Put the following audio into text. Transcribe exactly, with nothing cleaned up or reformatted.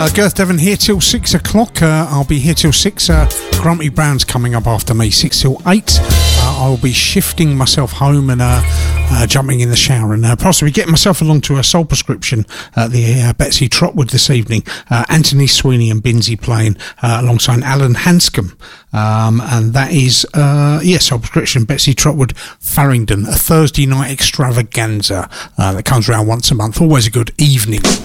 Uh, Girth Devon here till six o'clock. Uh, I'll be here till six. Uh, Grumpy Brown's coming up after me, six till eight. Uh, I'll be shifting myself home and uh, uh, jumping in the shower and uh, possibly getting myself along to a Soul Prescription at the uh, Betsy Trotwood this evening. Uh, Anthony Sweeney and Binsey playing uh, alongside Alan Hanscom. Um, and that is, uh, yes, Soul Prescription, Betsy Trotwood, Farringdon, a Thursday night extravaganza uh, that comes around once a month. Always a good evening.